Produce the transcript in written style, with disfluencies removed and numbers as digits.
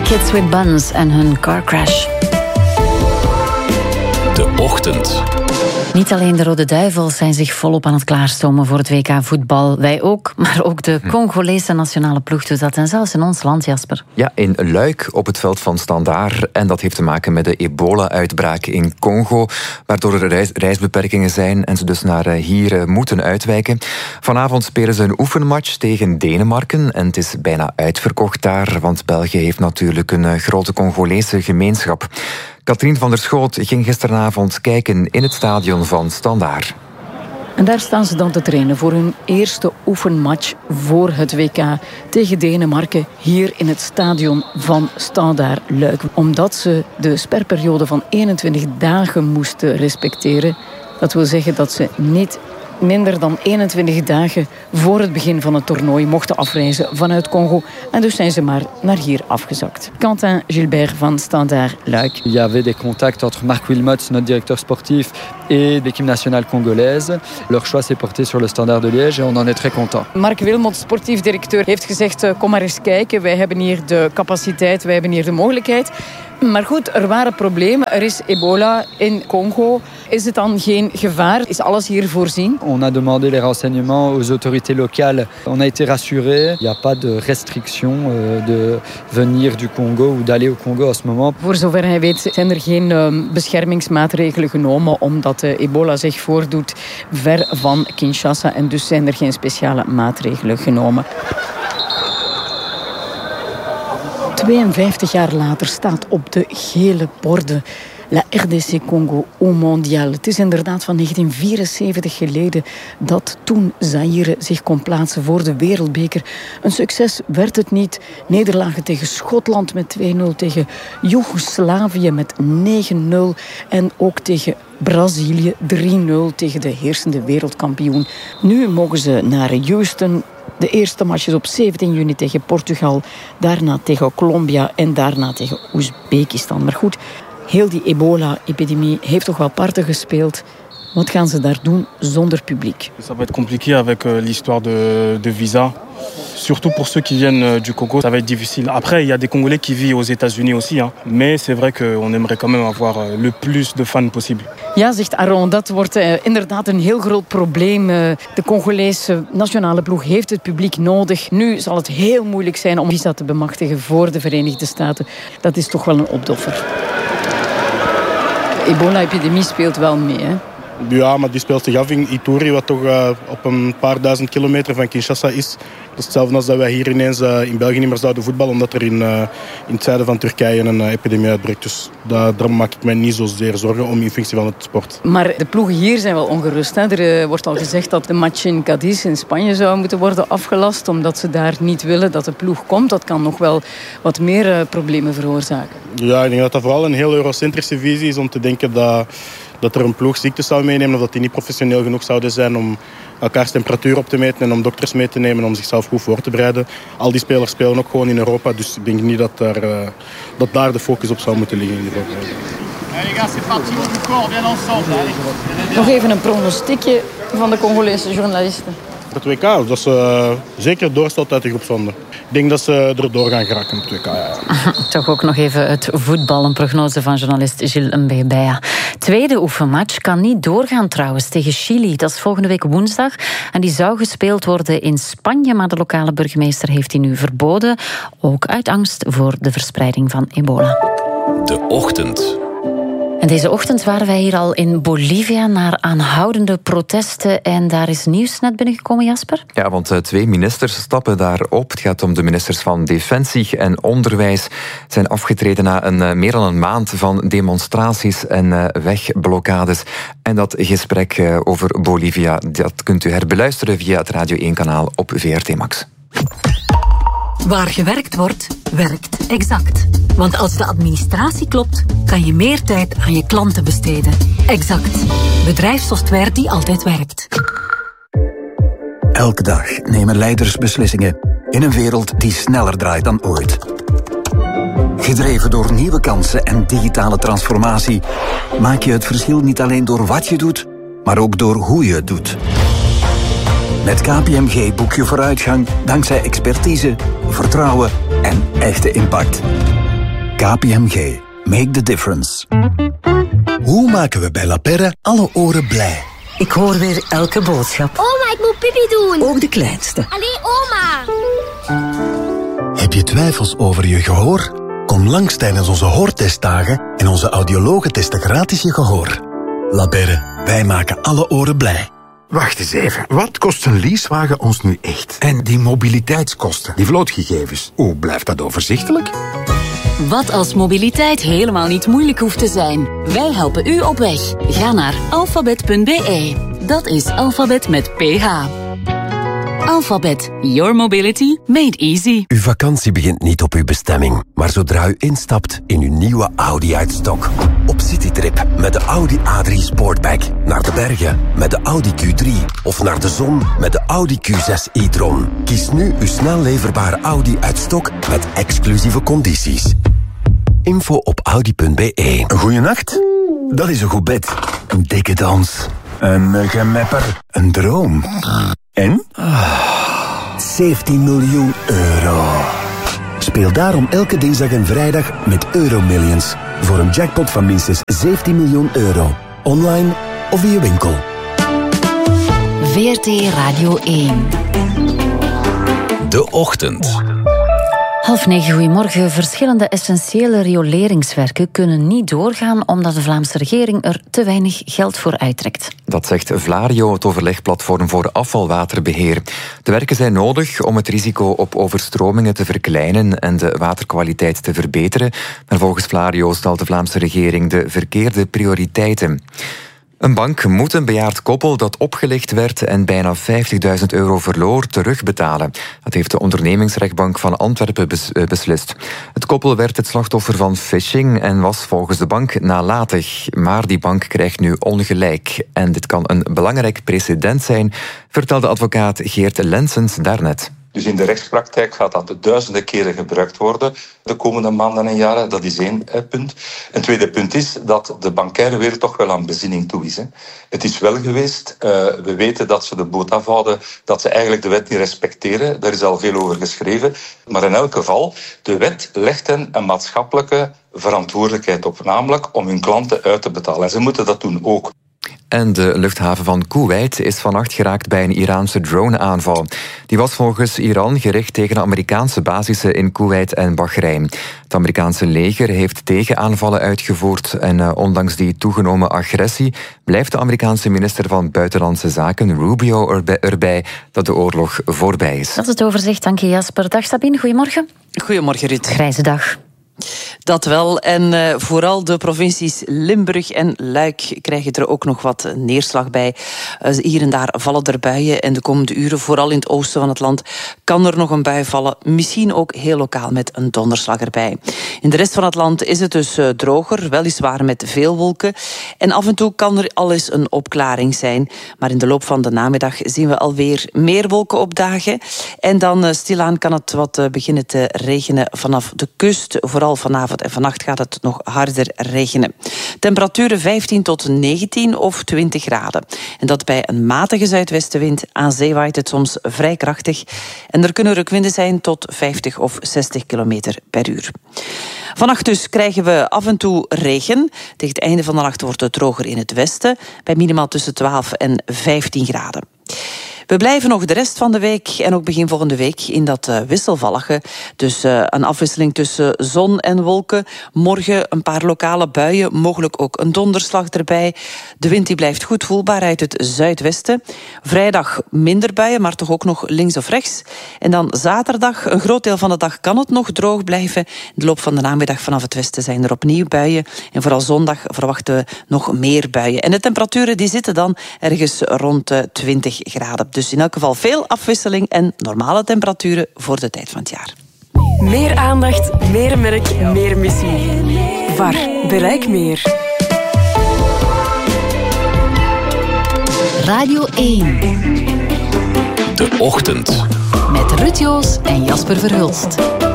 Kids with Buns en hun car crash. De Ochtend. Niet alleen de Rode Duivels zijn zich volop aan het klaarstomen voor het WK voetbal. Wij ook, maar ook de Congolese nationale ploeg doet dat. En zelfs in ons land, Jasper. Ja, in Luik op het veld van Standaard. En dat heeft te maken met de ebola-uitbraak in Congo, waardoor er reisbeperkingen zijn en ze dus naar hier moeten uitwijken. Vanavond spelen ze een oefenmatch tegen Denemarken. En het is bijna uitverkocht daar, want België heeft natuurlijk een grote Congolese gemeenschap. Katrien van der Schoot ging gisteravond kijken in het stadion van Standaard. En daar staan ze dan te trainen voor hun eerste oefenmatch voor het WK tegen Denemarken hier in het stadion van Standaard Luik. Omdat ze de sperperiode van 21 dagen moesten respecteren. Dat wil zeggen dat ze niet minder dan 21 dagen voor het begin van het toernooi mochten afreizen vanuit Congo. En dus zijn ze maar naar hier afgezakt. Quentin Gilbert van Standaard Luik. Il y avait des contacts entre Marc Wilmots, notre directeur sportif, et l'équipe nationale congolaise. Leur choix s'est porté sur le Standard de Liège et on en est très content. Marc Wilmots, sportief directeur, heeft gezegd: kom maar eens kijken, wij hebben hier de capaciteit, wij hebben hier de mogelijkheid. Maar goed, er waren problemen. Er is ebola in Congo. Is het dan geen gevaar? Is alles hier voorzien? On a demandé les renseignements aux autorités locales. On a été rassurés. Il n'y a pas de restriction de venir du Congo ou d'aller au Congo à ce moment. Voor zover hij weet zijn er geen beschermingsmaatregelen genomen omdat ebola zich voordoet ver van Kinshasa. En dus zijn er geen speciale maatregelen genomen. 52 jaar later staat op de gele borden La RDC Congo au mondial. Het is inderdaad van 1974 geleden dat toen Zaïre zich kon plaatsen voor de wereldbeker. Een succes werd het niet. Nederlagen tegen Schotland met 2-0, tegen Joegoslavië met 9-0 en ook tegen Brazilië 3-0 tegen de heersende wereldkampioen. Nu mogen ze naar Houston. De eerste match is op 17 juni tegen Portugal, daarna tegen Colombia en daarna tegen Oezbekistan. Maar goed, heel die ebola-epidemie heeft toch wel parten gespeeld. Wat gaan ze daar doen zonder publiek? Ça va être compliqué avec l'histoire de visa. Surtout pour ceux qui viennent du Congo, ça va être difficile. Après, il y a des Congolais qui vivent aux États-Unis aussi. Hein. Mais c'est vrai qu'on aimerait quand même avoir le plus de fans possible. Ja, zegt Aron, dat wordt inderdaad een heel groot probleem. De Congolese nationale ploeg heeft het publiek nodig. Nu zal het heel moeilijk zijn om visa te bemachtigen voor de Verenigde Staten. Dat is toch wel een opdoffer. De ebola-epidemie speelt wel mee, hè? Ja, maar die speelt zich af in Ituri, wat toch op een paar duizend kilometer van Kinshasa is. Dat is hetzelfde als dat wij hier ineens in België niet meer zouden voetballen, omdat er in het zuiden van Turkije een epidemie uitbreekt. Dus daar maak ik mij niet zozeer zorgen om in functie van het sport. Maar de ploegen hier zijn wel ongerust, hè? Er wordt al gezegd dat de match in Cadiz in Spanje zou moeten worden afgelast, omdat ze daar niet willen dat de ploeg komt. Dat kan nog wel wat meer problemen veroorzaken. Ja, ik denk dat dat vooral een heel eurocentrische visie is om te denken dat er een ploeg ziektes zou meenemen of dat die niet professioneel genoeg zouden zijn om elkaars temperatuur op te meten en om dokters mee te nemen om zichzelf goed voor te bereiden. Al die spelers spelen ook gewoon in Europa, dus ik denk niet dat daar de focus op zou moeten liggen in ieder geval. Nog even een pronostiekje van de Congolese journalisten. Het WK, dat ze zeker doorstoot uit de groepsronde. Ik denk dat ze erdoor gaan geraken op het WK. Ja. Toch ook nog even het voetbal. Een prognose van journalist Gilles Mbebeya. Tweede oefenmatch kan niet doorgaan trouwens tegen Chili. Dat is volgende week woensdag. En die zou gespeeld worden in Spanje. Maar de lokale burgemeester heeft die nu verboden. Ook uit angst voor de verspreiding van ebola. De Ochtend. En deze ochtend waren wij hier al in Bolivia naar aanhoudende protesten. En daar is nieuws net binnengekomen, Jasper? Ja, want 2 ministers stappen daarop. Het gaat om de ministers van Defensie en Onderwijs. Zijn afgetreden na meer dan een maand van demonstraties en wegblokkades. En dat gesprek over Bolivia, dat kunt u herbeluisteren via het Radio 1-kanaal op VRT Max. Waar gewerkt wordt, werkt Exact. Want als de administratie klopt, kan je meer tijd aan je klanten besteden. Exact. Bedrijfssoftware die altijd werkt. Elke dag nemen leiders beslissingen in een wereld die sneller draait dan ooit. Gedreven door nieuwe kansen en digitale transformatie maak je het verschil niet alleen door wat je doet, maar ook door hoe je het doet. Met KPMG boek je vooruitgang dankzij expertise, vertrouwen en echte impact. KPMG. Make the difference. Hoe maken we bij La Perre alle oren blij? Ik hoor weer elke boodschap. Oma, ik moet pipi doen. Ook de kleinste. Allee, oma. Heb je twijfels over je gehoor? Kom langs tijdens onze hoortestdagen en onze audiologen testen gratis je gehoor. La Perre, wij maken alle oren blij. Wacht eens even, wat kost een leasewagen ons nu echt? En die mobiliteitskosten, die vlootgegevens, hoe blijft dat overzichtelijk? Wat als mobiliteit helemaal niet moeilijk hoeft te zijn? Wij helpen u op weg. Ga naar alphabet.be. Dat is alfabet met PH. Alphabet. Your mobility made easy. Uw vakantie begint niet op uw bestemming, maar zodra u instapt in uw nieuwe Audi uit stok. Op citytrip met de Audi A3 Sportback. Naar de bergen met de Audi Q3. Of naar de zon met de Audi Q6 e-tron. Kies nu uw snel leverbare Audi uit stok met exclusieve condities. Info op audi.be. Een goeie nacht? Dat is een goed bed. Een dikke dans. Een gemepper. Een droom. En? 17 miljoen euro. Speel daarom elke dinsdag en vrijdag met Euromillions. Voor een jackpot van minstens 17 miljoen euro. Online of via winkel. VRT Radio 1. De Ochtend. 8:30, goedemorgen. Verschillende essentiële rioleringswerken kunnen niet doorgaan omdat de Vlaamse regering er te weinig geld voor uittrekt. Dat zegt Vlario, het overlegplatform voor afvalwaterbeheer. De werken zijn nodig om het risico op overstromingen te verkleinen en de waterkwaliteit te verbeteren. Maar volgens Vlario stelt de Vlaamse regering de verkeerde prioriteiten. Een bank moet een bejaard koppel dat opgelicht werd en bijna 50.000 euro verloor terugbetalen. Dat heeft de ondernemingsrechtbank van Antwerpen beslist. Het koppel werd het slachtoffer van phishing en was volgens de bank nalatig. Maar die bank krijgt nu ongelijk. En dit kan een belangrijk precedent zijn, vertelde advocaat Geert Lensens daarnet. Dus in de rechtspraktijk gaat dat duizenden keren gebruikt worden de komende maanden en jaren. Dat is één punt. Een tweede punt is dat de bankaire wereld toch wel aan bezinning toe is. Het is wel geweest. We weten dat ze de boot afhouden, dat ze eigenlijk de wet niet respecteren. Daar is al veel over geschreven. Maar in elk geval, de wet legt hen een maatschappelijke verantwoordelijkheid op, namelijk om hun klanten uit te betalen. En ze moeten dat doen ook. En de luchthaven van Kuwait is vannacht geraakt bij een Iraanse drone-aanval. Die was volgens Iran gericht tegen Amerikaanse basissen in Kuwait en Bahrein. Het Amerikaanse leger heeft tegenaanvallen uitgevoerd en ondanks die toegenomen agressie blijft de Amerikaanse minister van Buitenlandse Zaken, Rubio, erbij dat de oorlog voorbij is. Dat is het overzicht. Dank je, Jasper. Dag Sabine, goedemorgen. Goedemorgen, Ruud. Grijze dag. Dat wel. En vooral de provincies Limburg en Luik krijgen er ook nog wat neerslag bij. Hier en daar vallen er buien. En de komende uren, vooral in het oosten van het land, kan er nog een bui vallen. Misschien ook heel lokaal met een donderslag erbij. In de rest van het land is het dus droger, weliswaar met veel wolken. En af en toe kan er al eens een opklaring zijn. Maar in de loop van de namiddag zien we alweer meer wolken opdagen. En dan stilaan kan het wat beginnen te regenen vanaf de kust. Vooral vanavond en vannacht gaat het nog harder regenen. Temperaturen 15 tot 19 of 20 graden. En dat bij een matige zuidwestenwind. Aan zee waait het soms vrij krachtig. En er kunnen rukwinden zijn tot 50 of 60 kilometer per uur. Vannacht dus krijgen we af en toe regen. Tegen het einde van de nacht wordt het droger in het westen. Bij minimaal tussen 12 en 15 graden. We blijven nog de rest van de week en ook begin volgende week in dat wisselvallige. Dus een afwisseling tussen zon en wolken. Morgen een paar lokale buien, mogelijk ook een donderslag erbij. De wind die blijft goed voelbaar uit het zuidwesten. Vrijdag minder buien, maar toch ook nog links of rechts. En dan zaterdag, een groot deel van de dag kan het nog droog blijven. In de loop van de namiddag vanaf het westen zijn er opnieuw buien. En vooral zondag verwachten we nog meer buien. En de temperaturen die zitten dan ergens rond 20 graden. Dus in elk geval veel afwisseling en normale temperaturen voor de tijd van het jaar. Meer aandacht, meer merk, meer missie. VAR, bereik meer. Radio 1. De Ochtend. Met Ruud Joos en Jasper Verhulst.